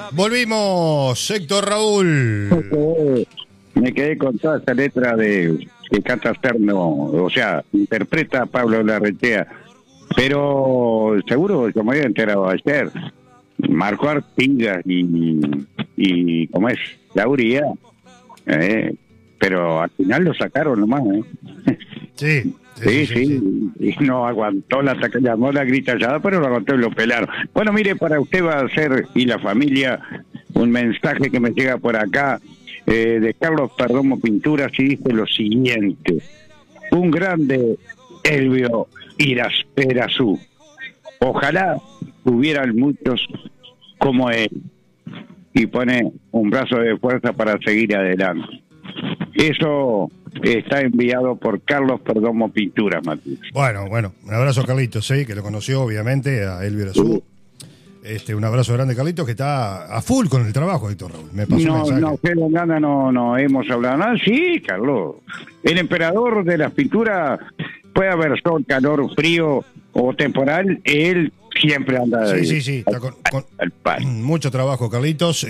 Volvimos, Héctor Raúl. Me quedé con toda esta letra de que canta Serno, o sea, interpreta a Pablo Larratea, pero seguro, como había enterado ayer, Marco Artigas y ¿cómo es? Lauría, pero al final lo sacaron nomás, Sí. Y no aguantó llamó la gritallada, pero lo aguantó y lo pelaron. Bueno, mire, para usted va a ser, y la familia, un mensaje que me llega por acá, de Carlos Perdomo Pinturas, y dice lo siguiente: un grande Elvio Irasperazú. Ojalá hubieran muchos como él. Y pone un brazo de fuerza para seguir adelante. Eso está enviado por Carlos Perdomo Pinturas, Matías. Bueno, un abrazo a Carlitos, que lo conoció obviamente, a Elvio Irasú. Un abrazo grande, Carlitos, que está a full con el trabajo, Héctor Raúl. Me pasó no hemos hablado nada. Sí, Carlos. El emperador de las pinturas, puede haber sol, calor, frío o temporal, él siempre anda está con mucho trabajo, Carlitos.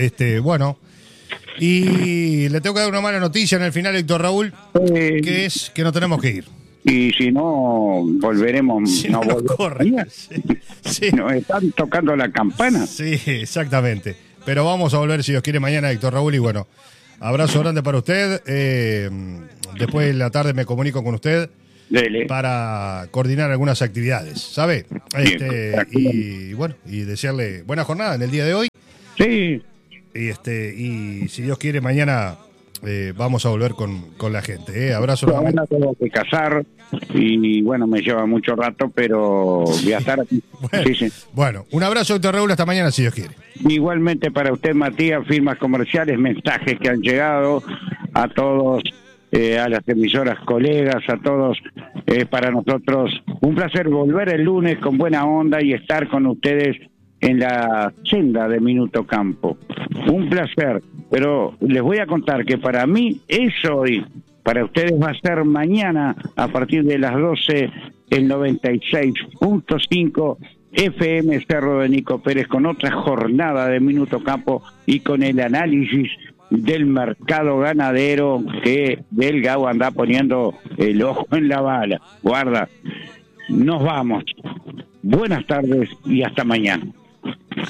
Y le tengo que dar una mala noticia en el final, Héctor Raúl, que es que no tenemos que ir. Y si no, volveremos. Si no nos corren. Sí. Nos están tocando la campana. Sí, exactamente. Pero vamos a volver, si Dios quiere, mañana, Héctor Raúl. Y bueno, abrazo grande para usted. Después de la tarde me comunico con usted. Dele. Para coordinar algunas actividades, ¿sabe? Y desearle buena jornada en el día de hoy. Sí. Y si Dios quiere, mañana vamos a volver con la gente. Abrazo. Mañana tengo que casar y bueno, me lleva mucho rato, pero voy a estar aquí. Bueno, un abrazo, Héctor Raúl, hasta mañana, si Dios quiere. Igualmente para usted, Matías, firmas comerciales, mensajes que han llegado a todos, a las emisoras colegas, a todos. Para nosotros un placer volver el lunes con buena onda y estar con ustedes en la senda de Minuto Campo. Un placer, pero les voy a contar que para mí es hoy, para ustedes va a ser mañana a partir de las 12 el 96.5 FM Cerro de Nico Pérez, con otra jornada de Minuto Campo y con el análisis del mercado ganadero, que del Gabo anda poniendo el ojo en la bala. Guarda, nos vamos. Buenas tardes y hasta mañana.